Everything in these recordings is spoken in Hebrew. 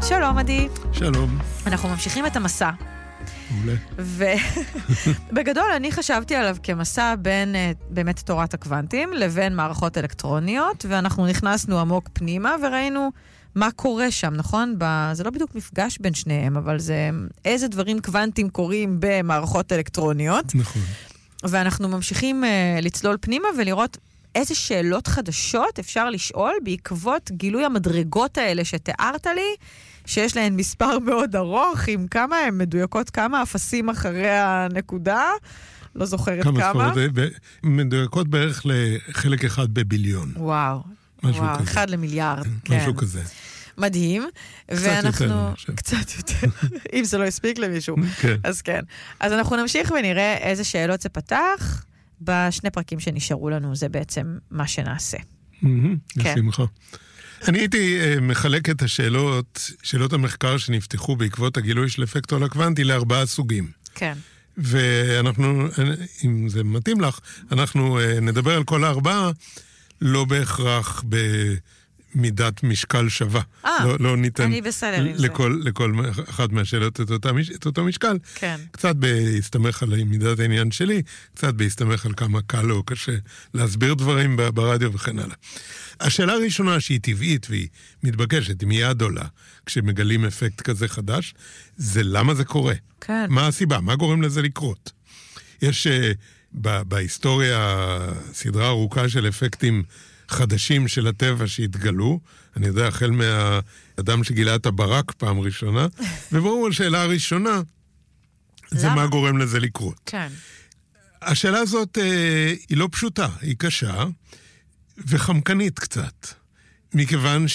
שלום עדי. שלום. אנחנו ממשיכים את המסע. מעולה. ובגדול אני חשבתי עליו כמסע בין באמת תורת הקוונטים לבין מערכות אלקטרוניות, ואנחנו נכנסנו עמוק פנימה וראינו מה קורה שם, נכון? זה לא בדיוק מפגש בין שניהם, אבל זה איזה דברים קוונטים קורים במערכות אלקטרוניות. נכון. ואנחנו ממשיכים לצלול פנימה ולראות איזה שאלות חדשות אפשר לשאול בעקבות גילוי המדרגות האלה שתיארת לי, שיש להן מספר מאוד ארוך, עם כמה הן מדויקות, כמה אפסים אחרי הנקודה, לא זוכרת כמה. מדויקות בערך לחלק אחד בביליון. וואו, וואו, 1 למיליארד. משהו כזה. מדהים. ואנחנו... קצת יותר. אם זה לא הספיק למישהו. כן. אז כן. אז אנחנו נמשיך ונראה איזה שאלות זה פתח. בשני פרקים שנשארו לנו, זה בעצם מה שנעשה. בשמחה. אני הייתי מחלק את שאלות המחקר שנפתחו בעקבות הגילוי של אפקט עול הקוונטי ל4 סוגים. כן. ואנחנו, אם זה מתאים לך, אנחנו נדבר על כל 4, לא בהכרח במידת משקל שווה. לא ניתן לכל אחת מהשאלות את אותו משקל. כן. קצת בהסתמך על מידת העניין שלי, קצת בהסתמך על כמה קל או קשה להסביר דברים ברדיו וכן הלאה. השאלה הראשונה שהיא טבעית והיא מתבקשת, היא מיד עולה, כשמגלים אפקט כזה חדש, זה למה זה קורה. כן. מה הסיבה? מה גורם לזה לקרות? יש בהיסטוריה סדרה ארוכה של אפקטים חדשים של הטבע שהתגלו, אני יודע, החל מהאדם שגילה את הברק פעם ראשונה, וברור השאלה הראשונה, זה מה גורם לזה לקרות. כן. השאלה הזאת היא לא פשוטה, היא קשה, וחמקנית קצת, מכיוון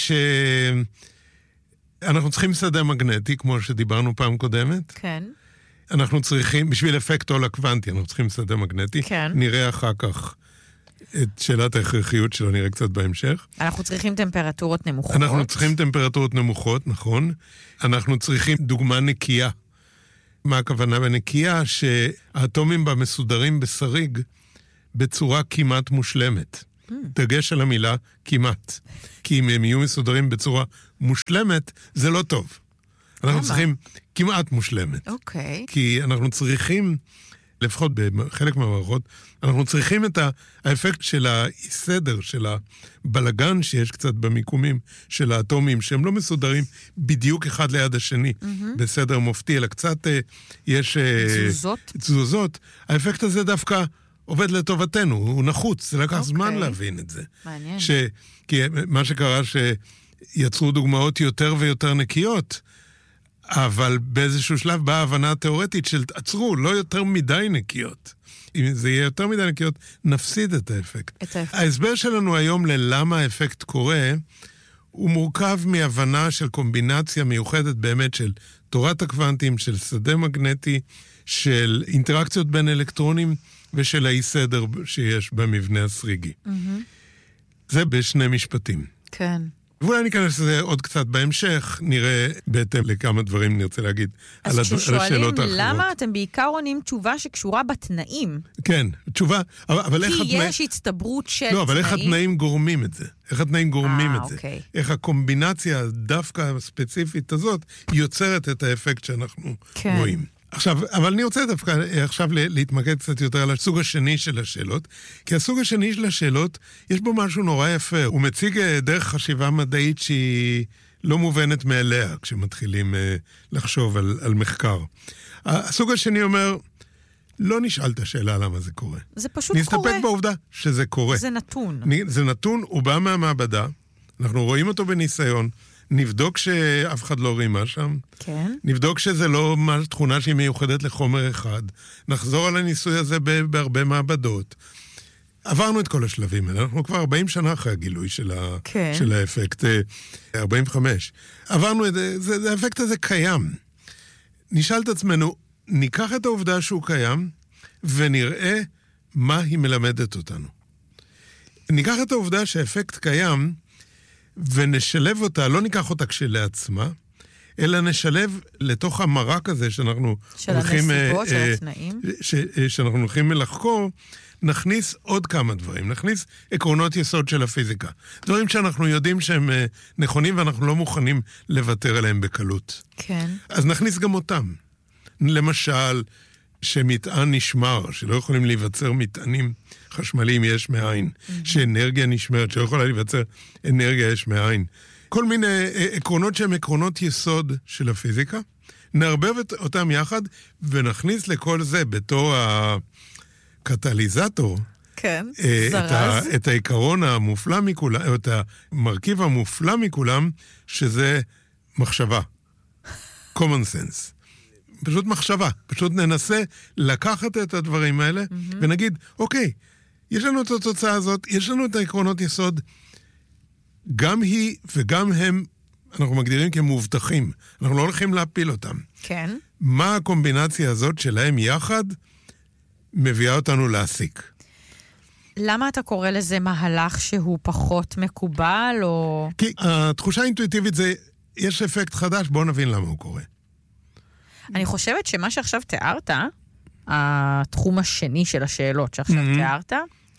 שאנחנו צריכים שדה מגנטי, כמו שדיברנו פעם קודמת. כן. אנחנו צריכים, בשביל אפקט עול הקוונטי, אנחנו צריכים שדה מגנטי. כן. נראה אחר כך את שאלת ההכרחיות שלו, נראה קצת בהמשך. אנחנו צריכים טמפרטורות נמוכות. אנחנו צריכים טמפרטורות נמוכות, נכון. אנחנו צריכים דוגמה נקייה. מה הכוונה בנקייה? שהאטומים בה מסודרים בשריג בצורה כמעט מושלמת. דגש על המילה כמעט. כי אם הם יהיו מסודרים בצורה מושלמת, זה לא טוב. אנחנו צריכים כמעט מושלמת. אוקיי. כי אנחנו צריכים, לפחות בחלק מהמערכות, אנחנו צריכים את האפקט של הסדר, של הבלגן שיש קצת במיקומים של האטומים, שהם לא מסודרים בדיוק אחד ליד השני, בסדר מופתי, אלא קצת יש תזוזות. האפקט הזה דווקא עובד לטובתנו, הוא נחוץ, זה לקח זמן להבין את זה. מעניין. כי מה שקרה שיצרו דוגמאות יותר ויותר נקיות, אבל באיזשהו שלב באה ההבנה התיאורטית של עצרו, לא יותר מדי נקיות. אם זה יהיה יותר מדי נקיות, נפסיד את האפקט. ההסבר שלנו היום ללמה האפקט קורה, הוא מורכב מהבנה של קומבינציה מיוחדת באמת של תורת הקוונטים, של שדה מגנטי, של אינטראקציות בין אלקטרונים, ושל האי סדר שיש במבנה הסריגי. זה בשני משפטים. כן. ואולי ניכנס לזה עוד קצת בהמשך, נראה בהתאם לכמה דברים נרצה להגיד על השאלות האחרות. אז כששואלים למה אתם בעיקר עונים תשובה שקשורה בתנאים. כן, תשובה, אבל איך התנאים... כי יש הצטברות של תנאים. לא, אבל איך התנאים גורמים את זה? איך התנאים גורמים את זה? אוקיי. איך הקומבינציה דווקא הספציפית הזאת יוצרת את האפקט שאנחנו רואים. עכשיו, אבל אני רוצה דווקא עכשיו להתמקד קצת יותר על הסוג השני של השאלות, כי הסוג השני של השאלות, יש בו משהו נורא יפה. הוא מציג דרך חשיבה מדעית שהיא לא מובנת מאליה, כשמתחילים לחשוב על מחקר. הסוג השני אומר, לא נשאל את השאלה למה זה קורה. זה פשוט קורה. נסתפק בעובדה שזה קורה. זה נתון. זה נתון, הוא בא מהמעבדה, אנחנו רואים אותו בניסיון, נבדוק שאף אחד לא רימה שם. כן. נבדוק שזה לא תכונה שהיא מיוחדת לחומר אחד. נחזור על הניסוי הזה בהרבה מעבדות. עברנו את כל השלבים האלה. אנחנו כבר 40 שנה אחרי הגילוי של האפקט. 45. עברנו את זה, האפקט הזה קיים. נשאל את עצמנו, ניקח את העובדה שהוא קיים, ונראה מה היא מלמדת אותנו. ניקח את העובדה שהאפקט קיים, ונשלב אותה, לא ניקח אותה כשלעצמה, אלא נשלב לתוך המרק הזה שאנחנו של הנסיבות, של התנאים. שאנחנו הולכים לחקור, נכניס עוד כמה דברים, נכניס עקרונות יסוד של הפיזיקה. דברים שאנחנו יודעים שהם נכונים ואנחנו לא מוכנים לוותר עליהם בקלות. כן. אז נכניס גם אותם. למשל, שמטען נשמר, שלא יכולים להיווצר מטענים חשמליים יש מאין, שאנרגיה נשמרת, שלא יכולה להיווצר אנרגיה יש מאין. כל מיני עקרונות שהם עקרונות יסוד של הפיזיקה, נערבב אותם יחד ונכניס לכל זה בתור הקטליזטור, כן, זרז. את העיקרון המופלא מכולם, או את המרכיב המופלא מכולם, שזה מחשבה. common sense. פשוט מחשבה. פשוט ננסה לקחת את הדברים האלה, ונגיד, אוקיי, יש לנו את התוצאה הזאת, יש לנו את העקרונות יסוד, גם היא וגם הם, אנחנו מגדירים כמובטחים. אנחנו לא הולכים להפיל אותם. כן. מה הקומבינציה הזאת שלהם יחד מביאה אותנו להסיק? למה אתה קורא לזה מהלך שהוא פחות מקובל, או... כי התחושה האינטואיטיבית זה, יש אפקט חדש, בואו נבין למה הוא קורה. אני חושבת שמה שעכשיו תיארת, התחום השני של השאלות שעכשיו תיארת,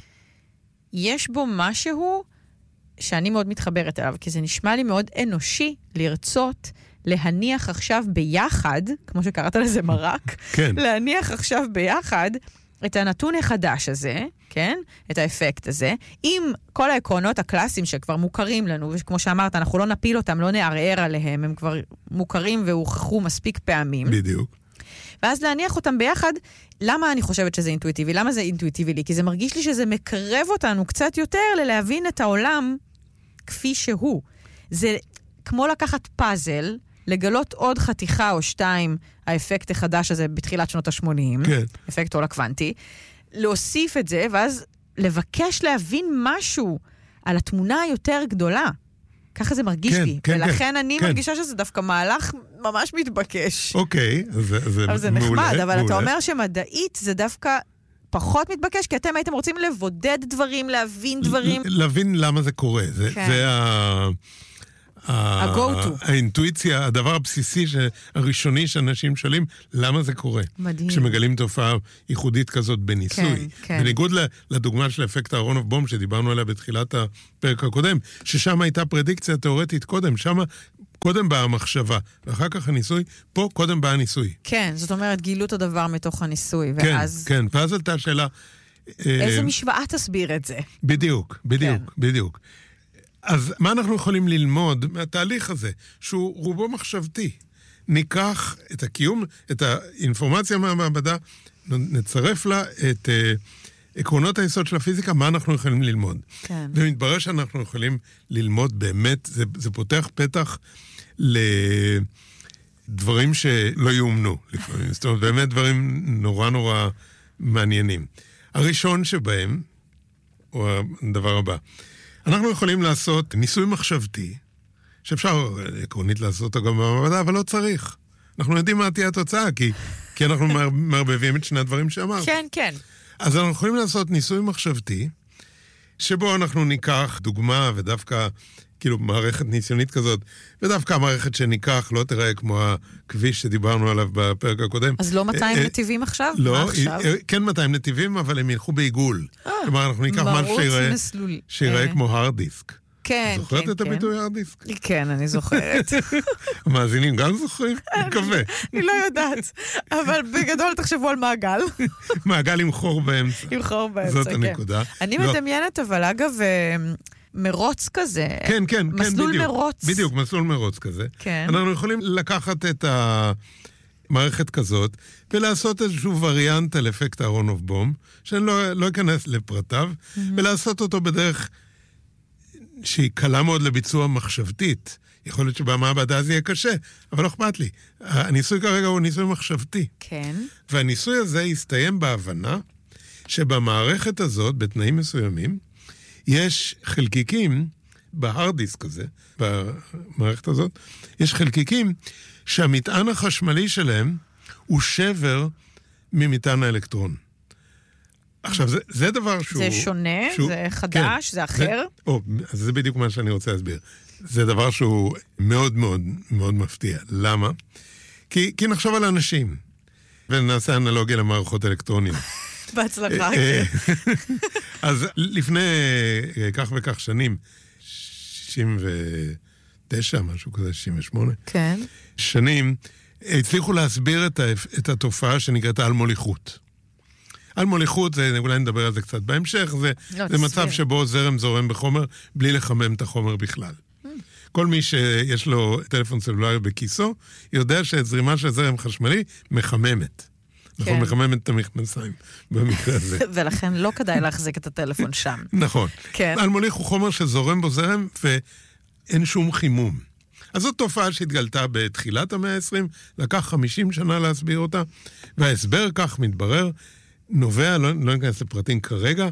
יש בו משהו שאני מאוד מתחברת אליו, כי זה נשמע לי מאוד אנושי לרצות להניח עכשיו ביחד, כמו שקראת לזה מרק, כן. להניח עכשיו ביחד את הנתון החדש הזה, כן? את האפקט הזה, עם כל העקרונות הקלאסיים שכבר מוכרים לנו, וכמו שאמרת, אנחנו לא נפיל אותם, לא נערער עליהם, הם כבר מוכרים והוכחו מספיק פעמים. בדיוק. ואז להניח אותם ביחד, למה אני חושבת שזה אינטואיטיבי? למה זה אינטואיטיבי לי? כי זה מרגיש לי שזה מקרב אותנו קצת יותר ללהבין את העולם כפי שהוא. זה כמו לקחת פאזל, לגלות עוד חתיכה או שתיים, האפקט החדש הזה בתחילת שנות ה-80, כן. אפקט עול הקוונטי, להוסיף את זה, ואז לבקש להבין משהו על התמונה היותר גדולה. ככה זה מרגיש כן, לי. כן, ולכן כן, אני כן. מרגישה שזה דווקא מהלך ממש מתבקש. אוקיי, אבל זה מעולה, נחמד, אבל מעולה. אתה אומר שמדעית זה דווקא פחות מתבקש, כי אתם הייתם רוצים לבודד דברים, להבין דברים. להבין למה זה קורה. כן. זה ה-go-to. האינטואיציה, הדבר הבסיסי הראשוני שאנשים שואלים, למה זה קורה? מדהים. כשמגלים תופעה ייחודית כזאת בניסוי. כן, כן. בניגוד לדוגמה של אפקט אהרונוב בום, שדיברנו עליה בתחילת הפרק הקודם, ששם הייתה פרדיקציה תיאורטית קודם, שם קודם באה המחשבה, ואחר כך הניסוי, פה קודם באה הניסוי. כן, זאת אומרת, גילו את הדבר מתוך הניסוי, כן, ואז... כן, ואז עלתה השאלה... איזה משוואה תסביר את זה? בדיוק, בדיוק, כן. בדיוק. אז מה אנחנו יכולים ללמוד מהתהליך הזה, שהוא רובו מחשבתי? ניקח את הקיום, את האינפורמציה מהמעבדה, נצרף לה את עקרונות היסוד של הפיזיקה, מה אנחנו יכולים ללמוד. כן. ומתברר שאנחנו יכולים ללמוד באמת, זה פותח פתח לדברים שלא יאומנו לפעמים. זאת אומרת, באמת דברים נורא נורא מעניינים. הראשון שבהם, או הדבר הבא, אנחנו יכולים לעשות ניסוי מחשבתי, שאפשר עקרונית לעשות אותו גם במעבדה, אבל לא צריך. אנחנו יודעים מה תהיה התוצאה, כי אנחנו מערבבים את שני הדברים שאמרת. כן, כן. אז אנחנו יכולים לעשות ניסוי מחשבתי, שבו אנחנו ניקח דוגמה, ודווקא כאילו מערכת ניסיונית כזאת, ודווקא המערכת שניקח לא תראה כמו הכביש שדיברנו עליו בפרק הקודם. אז לא 200 נתיבים עכשיו? לא, מה עכשיו? כן 200 נתיבים, אבל הם ילכו בעיגול. כלומר, אנחנו ניקח משהו שיראה כמו הרד דיסק. כן, כן, זוכרת את הביטוי הרד דיסק? כן, אני זוכרת. המאזינים גם זוכרים? מקווה. אני לא יודעת, אבל בגדול תחשבו על מעגל. מעגל עם חור באמצע. עם חור באמצע, זאת כן. הנקודה. אני מדמיינת, אבל אגב, מרוץ כזה. כן, כן, מסלול בדיוק. מרוץ. בדיוק, מסלול מרוץ כזה. כן. אנחנו יכולים לקחת את המערכת כזאת, ולעשות איזשהו וריאנט על אפקט אהרונוב בום, שאני לא אכנס לפרטיו, ולעשות אותו בדרך שהיא קלה מאוד לביצוע מחשבתית. יכול להיות שבמעבדה זה יהיה קשה, אבל לא אכפת לי. הניסוי כרגע הוא ניסוי מחשבתי. כן. והניסוי הזה יסתיים בהבנה שבמערכת הזאת, בתנאים מסוימים, יש חלקיקים, בהרד דיסק הזה, במערכת הזאת, יש חלקיקים שהמטען החשמלי שלהם הוא שבר ממטען האלקטרון. עכשיו, זה דבר שהוא... זה שונה? זה חדש? כן, זה אחר? אז זה בדיוק מה שאני רוצה להסביר. זה דבר שהוא מאוד מאוד מאוד מפתיע. למה? כי נחשוב על אנשים, ונעשה אנלוגיה למערכות אלקטרוניות. בהצלחה. אז לפני כך וכך שנים, 69, משהו כזה, 68. כן. שנים, הצליחו להסביר את התופעה שנקראת על-מוליכות. על-מוליכות, אולי נדבר על זה קצת בהמשך, זה מצב שבו זרם זורם בחומר, בלי לחמם את החומר בכלל. כל מי שיש לו טלפון סלולרי בכיסו, יודע שזרימה של זרם חשמלי מחממת. נכון, מחממת את המכנסיים במקרה הזה. ולכן לא כדאי להחזיק את הטלפון שם. נכון. על-מוליך הוא חומר שזורם בו זרם, ואין שום חימום. אז זאת תופעה שהתגלתה בתחילת המאה ה-20, לקח 50 שנה להסביר אותה, וההסבר כך מתברר, נובע, לא ניכנס לפרטים כרגע,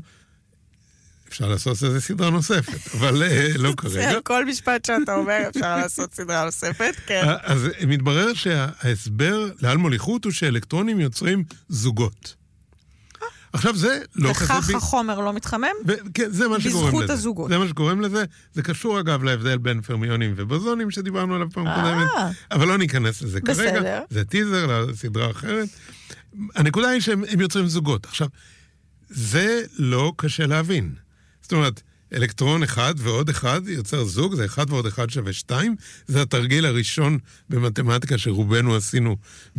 אפשר לעשות איזה סדרה נוספת, אבל לא כרגע. על כל משפט שאתה אומר אפשר לעשות סדרה נוספת, כן. אז מתברר שההסבר לעל-מוליכות הוא שאלקטרונים יוצרים זוגות. עכשיו זה לא כזה... וכך החומר לא מתחמם? כן, זה מה שגורם לזה. בזכות הזוגות. זה מה שגורם לזה. זה קשור אגב להבדל בין פרמיונים ובוזונים שדיברנו עליו פעם קודמת, אבל לא ניכנס לזה כרגע. בסדר. זה טיזר לסדרה אחרת. הנקודה היא שהם יוצרים זוגות. עכשיו, זה לא קשה להבין. זאת אומרת, אלקטרון אחד ועוד אחד יוצר זוג, זה 1 ועוד 1 שווה 2, זה התרגיל הראשון במתמטיקה שרובנו עשינו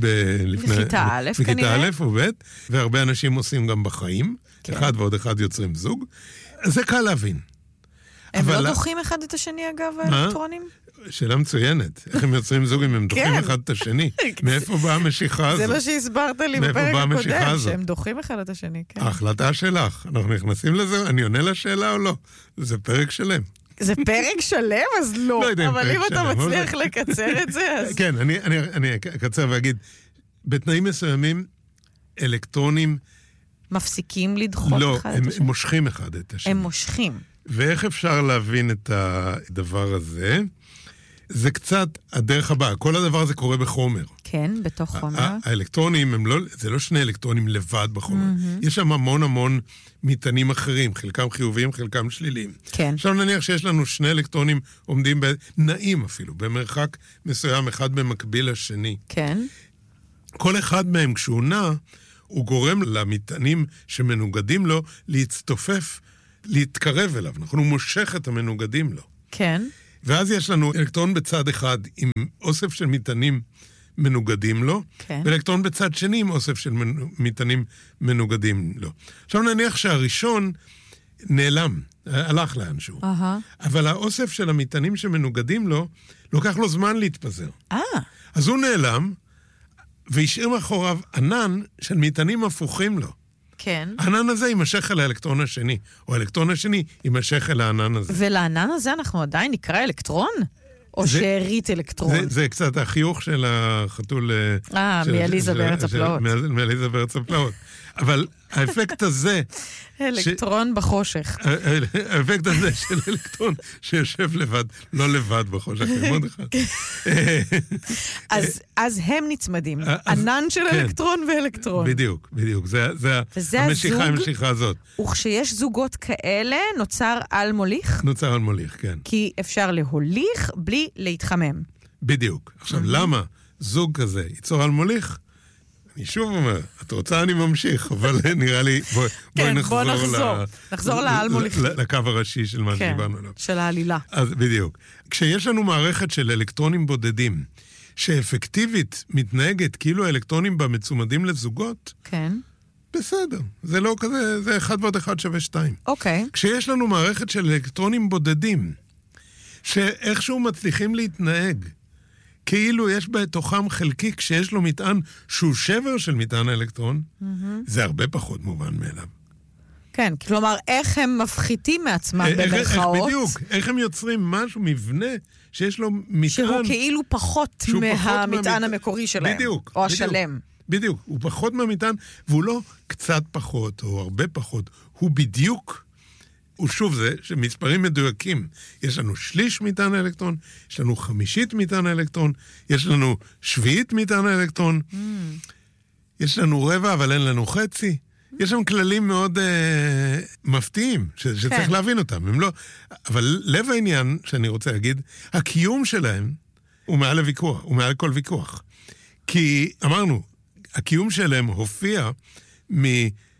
בכיתה א', בכיתה א' או ב', והרבה אנשים עושים גם בחיים, 1 ועוד 1 יוצרים זוג, זה קל להבין. הם לא דוחים אחד את השני אגב, האלקטרונים? שאלה מצוינת. איך הם יוצרים זוג אם הם דוחים אחד את השני? מאיפה באה המשיכה הזאת? זה מה שהסברת לי בפרק הקודם, שהם דוחים אחד את השני. ההחלטה שלך. אנחנו נכנסים לזה, אני עונה לשאלה או לא? זה פרק שלם. זה פרק שלם? אז לא. אבל אם אתה מצליח לקצר את זה, אז... כן, אני אקצר ואגיד, בתנאים מסוימים, אלקטרונים... מפסיקים לדחות אחד את השני? לא, הם מושכים אחד את השני. הם מושכים. ואיך אפשר להבין את הדבר הזה? זה קצת הדרך הבאה. כל הדבר הזה קורה בחומר. כן, בתוך חומר. האלקטרונים, זה לא שני אלקטרונים לבד בחומר. יש שם המון מטענים אחרים, חלקם חיוביים, חלקם שליליים. כן. עכשיו נניח שיש לנו 2 אלקטרונים עומדים נעים אפילו, במרחק מסוים אחד במקביל לשני. כן. כל אחד מהם כשהוא נע, הוא גורם למטענים שמנוגדים לו להצטופף, להתקרב אליו. נכון? הוא מושך את המנוגדים לו. כן. ואז יש לנו אלקטרון בצד אחד עם אוסף של מטענים מנוגדים לו, כן. ואלקטרון בצד שני עם אוסף של מטענים מנוגדים לו. עכשיו נניח שהראשון נעלם, הלך לאנשהו. אבל האוסף של המטענים שמנוגדים לו, לוקח לו זמן להתפזר. אז הוא נעלם, והשאיר מאחוריו ענן של מטענים הפוכים לו. כן. הענן הזה יימשך אל האלקטרון השני, או האלקטרון השני יימשך אל הענן הזה. ולענן הזה אנחנו עדיין נקרא אלקטרון? או שארית אלקטרון? זה קצת החיוך של החתול... מאליזה בארץ הפלאות. מאליזה בארץ הפלאות. אבל האפקט הזה... אלקטרון בחושך. האפקט הזה של אלקטרון שיושב לבד, לא לבד בחושך, מאוד אחד. אז הם נצמדים, ענן של אלקטרון ואלקטרון. בדיוק. זה המשיכה הזאת. וכשיש זוגות כאלה, נוצר על מוליך? נוצר על מוליך, כן. כי אפשר להוליך בלי להתחמם. בדיוק. עכשיו, למה זוג כזה ייצור על מוליך? אני שוב אומר, את רוצה אני ממשיך, אבל נראה לי, בואי נחזור לעל מוליכים. לקו הראשי של מה שדיברנו עליו. של העלילה. אז בדיוק. כשיש לנו מערכת של אלקטרונים בודדים, שאפקטיבית מתנהגת כאילו האלקטרונים בה מצומדים לזוגות, כן. בסדר. זה לא כזה, זה 1 ועוד 1 שווה 2. אוקיי. כשיש לנו מערכת של אלקטרונים בודדים, שאיכשהו מצליחים להתנהג, כאילו יש בתוכם חלקיק שיש לו מטען שהוא שבר של מטען האלקטרון, זה הרבה פחות מובן מאליו. כן, כלומר, איך הם מפחיתים מעצמם במרכאות? בדיוק, איך הם יוצרים משהו, מבנה, שיש לו מטען... שהוא כאילו פחות מהמטען המקורי שלהם. בדיוק. או השלם. בדיוק, הוא פחות מהמטען, והוא לא קצת פחות, או הרבה פחות, הוא בדיוק... ושוב זה שמספרים מדויקים, יש לנו 1/3 מטען האלקטרון, יש לנו 1/5 מטען האלקטרון, יש לנו 1/7 מטען האלקטרון, יש לנו 1/4 אבל אין לנו 1/2. יש שם כללים מאוד מפתיעים, שצריך להבין אותם. הם לא... אבל לב העניין שאני רוצה להגיד, הקיום שלהם הוא מעל הוויכוח, הוא מעל כל ויכוח. כי אמרנו, הקיום שלהם הופיע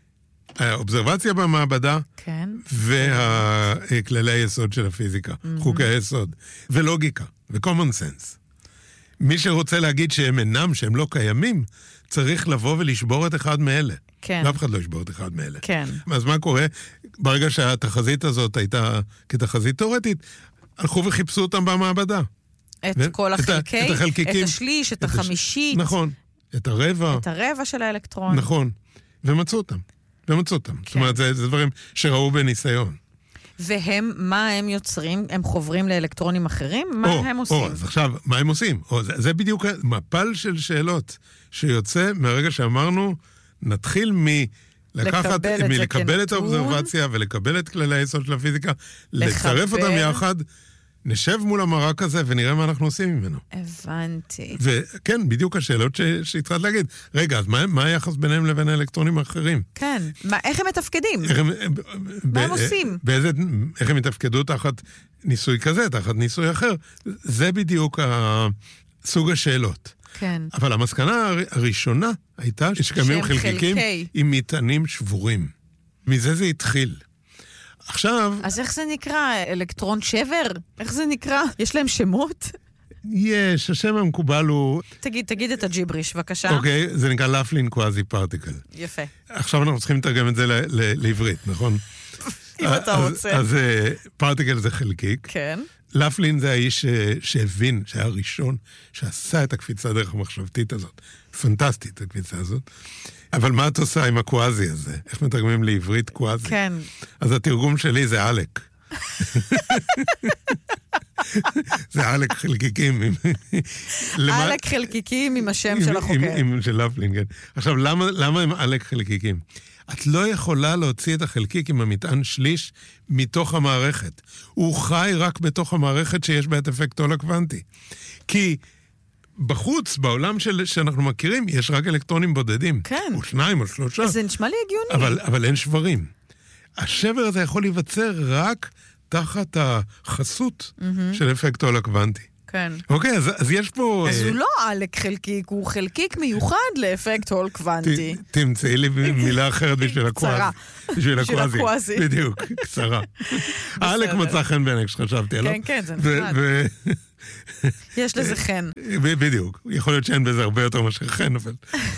האובזרבציה במעבדה, כן. וכללי היסוד של הפיזיקה, חוקי היסוד, ולוגיקה, ו-common sense. מי שרוצה להגיד שהם אינם, שהם לא קיימים, צריך לבוא ולשבור את אחד מאלה. כן. ואף אחד לא ישבור את אחד מאלה. כן. אז מה קורה? ברגע שהתחזית הזאת הייתה כתחזית תיאורטית, הלכו וחיפשו אותם במעבדה. את כל החלקיקים, את השליש, את החמישית. נכון. את הרבע. את הרבע של האלקטרון. נכון. ומצאו אותם. זאת אומרת, זה דברים שראו בניסיון. והם, מה הם יוצרים? הם חוברים לאלקטרונים אחרים? מה הם עושים? אז עכשיו, מה הם עושים? זה בדיוק מפל של שאלות שיוצא מהרגע שאמרנו, נתחיל לקבל את האובזרבציה ולקבל את כללי היסוד של הפיזיקה, לצרף אותם יחד, נשב מול המרק הזה ונראה מה אנחנו עושים ממנו. הבנתי. וכן, בדיוק השאלות שהתחלת להגיד. רגע, אז מה היחס ביניהם לבין האלקטרונים האחרים? כן, איך הם מתפקדים? מה הם עושים? איך הם מתפקדו תחת ניסוי כזה, תחת ניסוי אחר? זה בדיוק סוג השאלות. כן. אבל המסקנה הראשונה הייתה שקיימים חלקיקים עם מטענים שבורים. מזה זה התחיל. עכשיו... אז איך זה נקרא? אלקטרון שבר? איך זה נקרא? יש להם שמות? יש, השם המקובל הוא... תגיד את הג'יבריש, בבקשה. אוקיי, זה נקרא לפלין קוואזי פרטיקל. יפה. עכשיו אנחנו צריכים לתרגם את זה לעברית, נכון? אם אתה רוצה. אז פרטיקל זה חלקיק. כן. לפלין זה האיש שהבין, שהיה הראשון, שעשה את הקפיצה דרך המחשבתית הזאת. פנטסטית, הקפיצה הזאת. אבל מה את עושה עם הקוואזי הזה? איך מתרגמים לעברית קוואזי? כן. אז התרגום שלי זה אלק. זה אלק חלקיקים. אלק חלקיקים עם השם של החוקר. של לפלין, כן. עכשיו, למה הם אלק חלקיקים? את לא יכולה להוציא את החלקיק עם המטען שליש מתוך המערכת. הוא חי רק בתוך המערכת שיש בה את אפקט הול הקוונטי. כי בחוץ, בעולם שאנחנו מכירים, יש רק אלקטרונים בודדים. כן. או 2 או 3. זה נשמע לי הגיוני. אבל אין שברים. השבר הזה יכול להיווצר רק תחת החסות של אפקט הול הקוונטי. כן. אוקיי, אז יש פה... אז הוא לא אלק חלקיק, הוא חלקיק מיוחד לאפקט הול קוונטי. תמצאי לי מילה אחרת בשביל הקוואזי. קצרה. בשביל הקוואזי. בדיוק, קצרה. אלק מצא חן בעיניי כשחשבתי עליו. כן, כן, זה נחמד. יש לזה חן. בדיוק. יכול להיות שאין בזה הרבה יותר מאשר חן, אבל...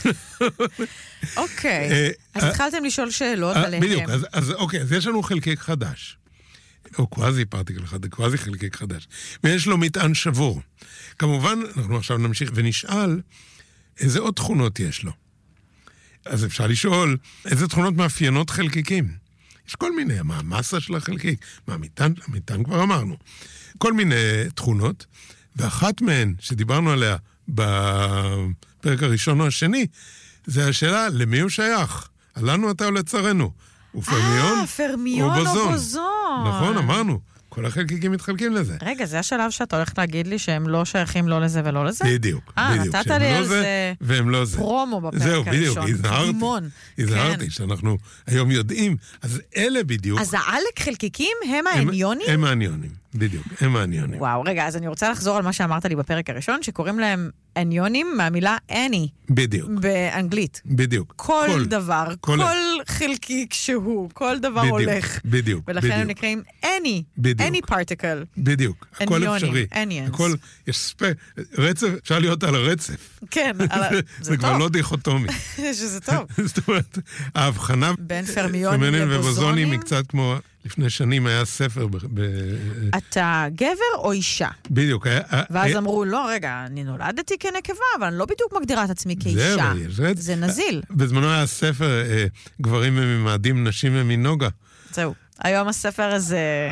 אוקיי. אז התחלתם לשאול שאלות עליהם. בדיוק, אז אוקיי, אז יש לנו חלקיק חדש. או קוואזי פרטיקל חדש, קוואזי חלקיק חדש. ויש לו מטען שבור. כמובן, אנחנו עכשיו נמשיך ונשאל איזה עוד תכונות יש לו. אז אפשר לשאול איזה תכונות מאפיינות חלקיקים. יש כל מיני, מה המסה של החלקיק, מה המטען כבר אמרנו. כל מיני תכונות, ואחת מהן שדיברנו עליה בפרק הראשון או השני, זה השאלה למי הוא שייך. עלינו אתה או לצרינו. הוא פרמיון, פרמיון או בוזון. נכון, אמרנו. כל החלקיקים מתחלקים לזה. רגע, זה השלב שאתה הולך להגיד לי שהם לא שייכים לא לזה ולא לזה? בדיוק. נתת לי על זה פרומו בפרק הראשון. זהו, בדיוק, הזהרתי שאנחנו היום יודעים. אז אלה בדיוק. אז העלק חלקיקים הם האניונים? הם האניונים, בדיוק, הם האניונים. וואו, רגע, אז אני רוצה לחזור על מה שאמרת לי בפרק הראשון, שקוראים להם אניונים מהמילה אני. בדיוק. באנגלית. בדיוק. כל דבר, כל חלקיק שהוא, כל דבר הולך. בדיוק. ולכן הם נקראים any. any particle. בדיוק. הכל אפשרי. הכל, יש רצף, אפשר להיות על הרצף. כן, זה כבר לא דיכוטומי. שזה טוב. זאת אומרת, ההבחנה בין פרמיונים ובוזונים היא קצת כמו, לפני שנים היה ספר אתה גבר או אישה? בדיוק. ואז אמרו, לא, רגע, אני נולדתי כנקבה, אבל אני לא בדיוק מגדירה את עצמי כאישה. זה נזיל. בזמנו היה ספר, גברים ממאדים, נשים ממינוגה. זהו. היום הספר הזה...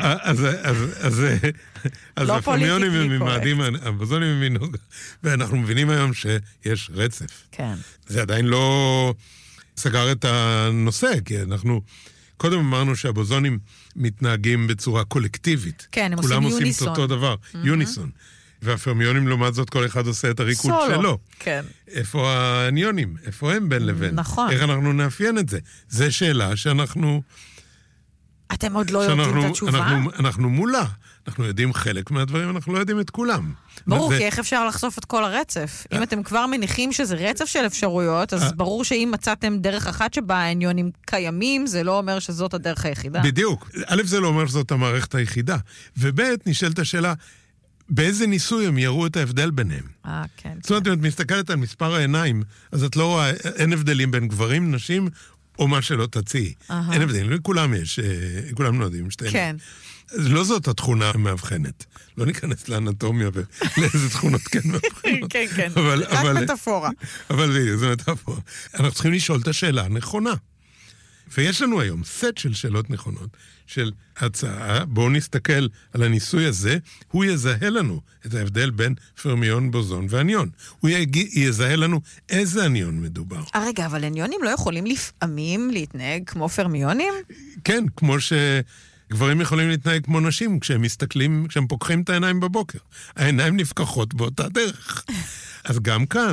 אז הפרמיונים ממאדים, הבוזונים ממינוגה. ואנחנו מבינים היום שיש רצף. כן. זה עדיין לא סגר את הנושא, כי אנחנו... קודם אמרנו שהבוזונים מתנהגים בצורה קולקטיבית. כן, הם עושים יוניסון. כולם עושים את אותו דבר, יוניסון. והפרמיונים, לעומת זאת, כל אחד עושה את הריקוד שלו. כן. איפה האניונים? איפה הם בין לבין? נכון. איך אנחנו נאפיין את זה? זו שאלה שאנחנו... אתם עוד לא יודעים את התשובה? אנחנו מולה. אנחנו יודעים חלק מהדברים, אנחנו לא יודעים את כולם. ברור, כי איך אפשר לחשוף את כל הרצף? אם אתם כבר מניחים שזה רצף של אפשרויות, אז ברור שאם מצאתם דרך אחת שבה העניונים קיימים, זה לא אומר שזאת הדרך היחידה. בדיוק. א', זה לא אומר שזאת המערכת היחידה. וב', נשאלת השאלה, באיזה ניסוי הם יראו את ההבדל ביניהם? כן. זאת אומרת, אם את מסתכלת על מספר העיניים, אז את לא רואה, אין הבדלים בין גברים, נשים, או מה שלא תציעי. אין הבדלים, לכולם יש, כולם נועדים שתי עיניים. כן. לא זאת התכונה המאבחנת. לא ניכנס לאנטומיה ולאיזה תכונות כן מאבחנות. כן, כן. רק מטאפורה. אבל זו מטאפורה. אנחנו צריכים לשאול את השאלה הנכונה. ויש לנו היום סט של שאלות נכונות, של הצעה, בואו נסתכל על הניסוי הזה, הוא יזהה לנו את ההבדל בין פרמיון, בוזון ואניון. הוא יזהה לנו איזה אניון מדובר. רגע, אבל אניונים לא יכולים לפעמים להתנהג כמו פרמיונים? כן, כמו שגברים יכולים להתנהג כמו נשים, כשהם מסתכלים, כשהם פוקחים את העיניים בבוקר. העיניים נפקחות באותה דרך. אז גם כאן,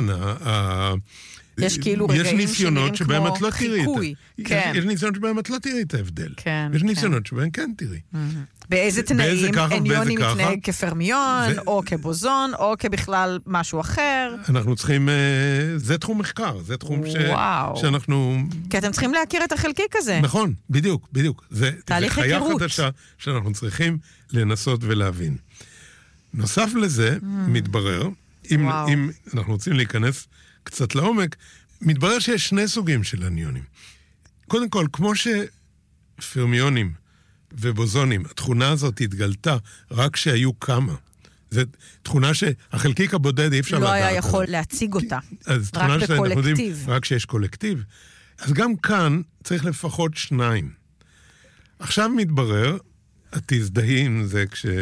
יש כאילו רגעים שנראים כמו חיקוי. יש ניסיונות שבהם את לא תראי את ההבדל. יש ניסיונות שבהם כן תראי. באיזה תנאים עניונים מתנהג כפרמיון, או כבוזון, או כבכלל משהו אחר. אנחנו צריכים, זה תחום מחקר, זה תחום שאנחנו... כי אתם צריכים להכיר את החלקיק הזה. נכון, בדיוק. זה חיה חדשה שאנחנו צריכים לנסות ולהבין. נוסף לזה, מתברר, אם אנחנו רוצים להיכנס קצת לעומק, מתברר שיש שני סוגים של אניונים. קודם כל, כמו שפרמיונים ובוזונים, התכונה הזאת התגלתה רק שהיו כמה. זו תכונה שהחלקיק הבודד אי אפשר לדעת. לא היה יכול להציג אותה, רק בקולקטיב. רק שיש קולקטיב. אז גם כאן צריך לפחות שניים. עכשיו מתברר, את תזדהי עם זה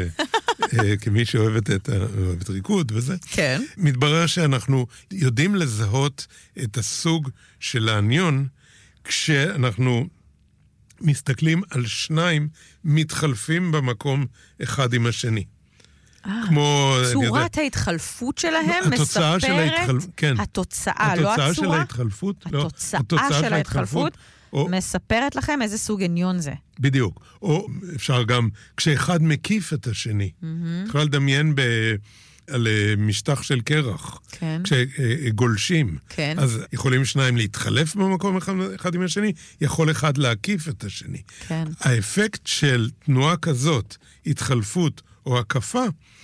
כמי שאוהבת את ריקוד וזה. כן. מתברר שאנחנו יודעים לזהות את הסוג של האניון, כשאנחנו מסתכלים על שניים מתחלפים במקום אחד עם השני. כמו... צורת ההתחלפות שלהם מספרת... התוצאה, לא הצורה. התוצאה של ההתחלפות. התוצאה של ההתחלפות. מספרת לכם איזה סוג עניון זה. בדיוק. או אפשר גם, כשאחד מקיף את השני. אפשר לדמיין על משטח של קרח. כן. כשגולשים. כן. אז יכולים שניים להתחלף במקום אחד עם השני, יכול אחד להקיף את השני. כן. האפקט של תנועה כזאת, התחלפות או הקפה,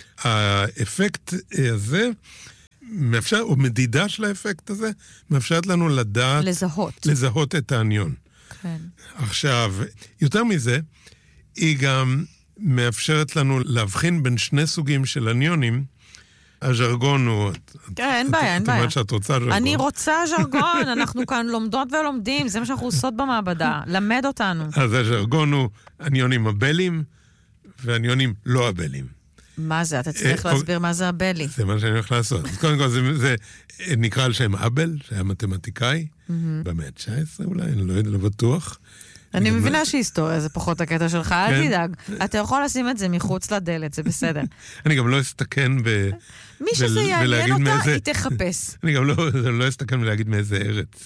האפקט הזה... מאפשר, או מדידה של האפקט הזה, מאפשרת לנו לדעת... לזהות את האניון. כן. עכשיו, יותר מזה, היא גם מאפשרת לנו להבחין בין שני סוגים של אניונים. הז'רגון הוא... כן, אין בעיה, אין בעיה. את אומרת שאת רוצה ז'רגון. אני רוצה ז'רגון, אנחנו כאן לומדות ולומדים, זה מה שאנחנו עושות במעבדה, למד אותנו. אז הז'רגון הוא אניונים הבלים, ואניונים לא הבלים. מה זה? אתה צריך להסביר מה זה הבלי. זה מה שאני הולך לעשות. אז קודם כל, זה נקרא על שם אבל, שהיה מתמטיקאי, במאה ה-19 אולי, אני לא יודע, לא בטוח. אני מבינה שהיסטוריה זה פחות הקטע שלך, אל תדאג. אתה יכול לשים את זה מחוץ לדלת, זה בסדר. אני גם לא אסתכן מי שזה יעניין אותה, היא תחפש. אני גם לא אסתכן ולהגיד מאיזה ארץ.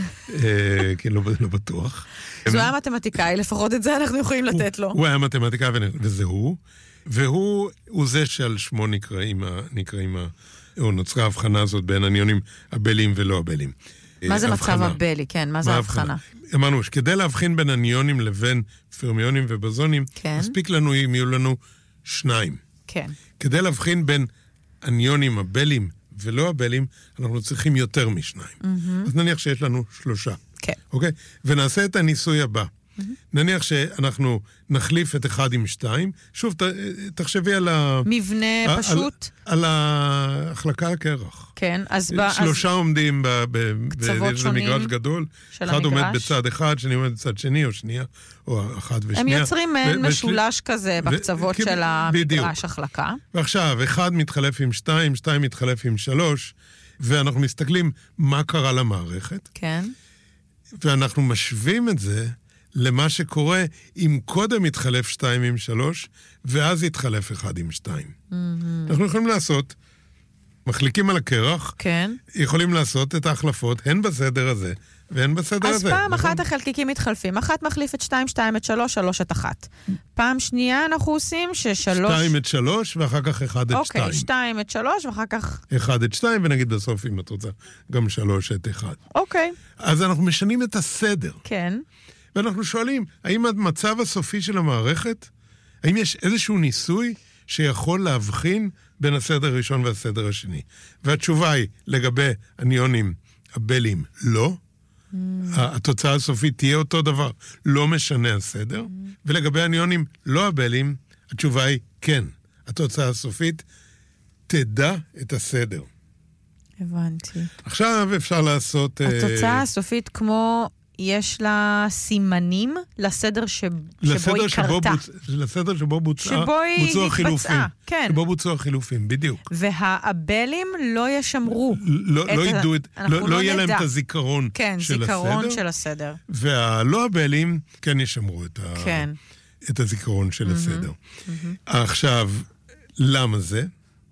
כי לא בטוח. זו היה מתמטיקאי, לפחות את זה אנחנו יכולים לתת לו. הוא היה מתמטיקאי, וזה הוא. והוא זה שעל שמו או נוצרה ההבחנה הזאת בין אניונים הבלים ולא הבלים. מה זה מצב הבלי? כן, מה זה ההבחנה? אמרנו שכדי להבחין בין אניונים לבין פרמיונים ובוזונים, מספיק לנו אם יהיו לנו שניים. כן. כדי להבחין בין אניונים הבלים ולא הבלים, אנחנו צריכים יותר משניים. אז נניח שיש לנו 3. כן. אוקיי? ונעשה את הניסוי הבא. נניח שאנחנו נחליף את 1 עם 2, שוב, תחשבי על מבנה פשוט. על ההחלקה הקרח. כן, אז 3 עומדים באיזה מגרש גדול, אחד עומד בצד אחד, שני עומד בצד שני, או שנייה, או אחת ושנייה. הם יוצרים מעין משולש כזה בקצוות של המגרש החלקה. ועכשיו, 1 מתחלף עם 2, 2 מתחלף עם 3, ואנחנו מסתכלים מה קרה למערכת. כן. ואנחנו משווים את זה למה שקורה אם קודם יתחלף 2 עם 3, ואז יתחלף 1 עם 2. אנחנו יכולים לעשות, מחליקים על הקרח, כן. יכולים לעשות את ההחלפות, הן בסדר הזה ואין בסדר אז הזה. פעם אחת החלקיקים מתחלפים. אחת מחליף את 2, 2 את 3, 3 את 1. פעם שנייה אנחנו עושים ש3... 2 את 3, ואחר כך 1 את 2. אוקיי, 2 את 3, ואחר כך... 1 את 2, ונגיד בסוף, אם את רוצה, גם 3 את 1. אוקיי. אז אנחנו משנים את הסדר. כן. ואנחנו שואלים, האם המצב הסופי של המערכת, האם יש איזשהו ניסוי שיכול להבחין בין הסדר הראשון והסדר השני? והתשובה היא, לגבי אניונים הבלים, לא. התוצאה הסופית תהיה אותו דבר, לא משנה הסדר. ולגבי אניונים לא הבלים, התשובה היא כן. התוצאה הסופית תדע את הסדר. הבנתי. עכשיו אפשר לעשות... התוצאה הסופית כמו... יש לה סימנים לסדר שבו היא קרתה. לסדר שבו שבו היא התבצעה, כן. שבו בוצעו החילופים, בדיוק. והבלים לא ישמרו. לא ידעו לא יהיה להם את הזיכרון של הסדר. כן, זיכרון של הסדר. והלא הבלים כן ישמרו את הזיכרון של הסדר. עכשיו, למה זה?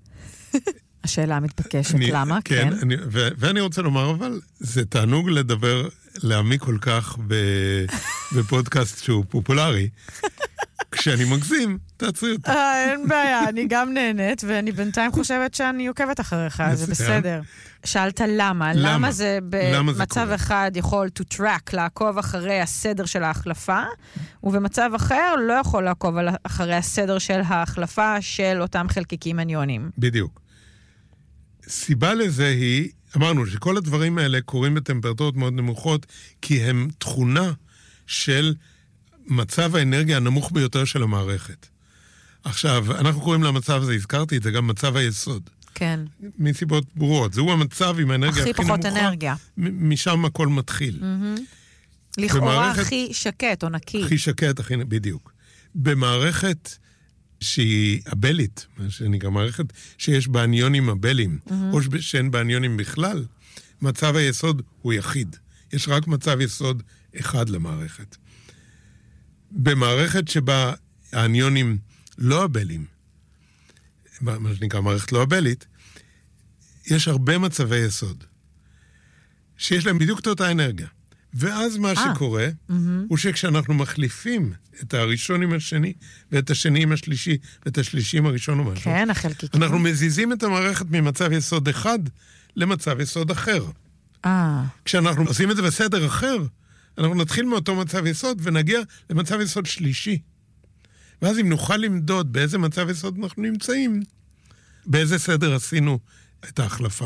השאלה המתבקשת, למה? כן. ואני רוצה לומר, אבל זה תענוג לדבר, להעמיק כל כך בפודקאסט שהוא פופולרי. כשאני מגזים, תעצרי אותי. אין בעיה, אני גם נהנית, ואני בינתיים חושבת שאני עוקבת אחריך, זה בסדר. שאלת למה? למה זה במצב אחד יכול to track, לעקוב אחרי הסדר של ההחלפה, ובמצב אחר לא יכול לעקוב אחרי הסדר של ההחלפה של אותם חלקיקים אניונים. בדיוק. סיבה לזה היא, אמרנו שכל הדברים האלה קורים בטמפרטורות מאוד נמוכות, כי הם תכונה של מצב האנרגיה הנמוך ביותר של המערכת. עכשיו, אנחנו קוראים למצב הזה, הזכרתי את זה, גם מצב היסוד. כן. מסיבות ברורות. זהו המצב עם האנרגיה הכי נמוכה. הכי פחות אנרגיה. משם הכל מתחיל. לכאורה הכי שקט או נקי. הכי שקט, בדיוק. במערכת שהיא אבלית, מה שנקרא מערכת שיש בה אניונים אבלים, או שאין בה אניונים בכלל, מצב היסוד הוא יחיד. יש רק מצב יסוד אחד למערכת. במערכת שבה האניונים לא אבלים, מה שנקרא מערכת לא אבלית, יש הרבה מצבי יסוד, שיש להם בדיוק את אותה אנרגיה. ואז מה שקורה, הוא שכשאנחנו מחליפים את הראשון עם השני, ואת השני עם השלישי, ואת השלישי עם הראשון או משהו, כן, החלקיקים. אנחנו מזיזים את המערכת ממצב יסוד אחד למצב יסוד אחר. כשאנחנו עושים את זה בסדר אחר, אנחנו נתחיל מאותו מצב יסוד, ונגיע למצב יסוד שלישי. ואז אם נוכל למדוד באיזה מצב יסוד אנחנו נמצאים, באיזה סדר עשינו את ההחלפה.